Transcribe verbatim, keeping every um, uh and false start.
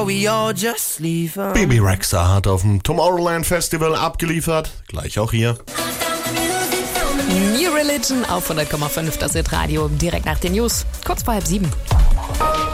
Bebe Rexha hat auf dem Tomorrowland Festival abgeliefert. Gleich auch hier. New Religion auf hundert Komma fünf, das wird Radio direkt nach den News. Kurz vor halb sieben.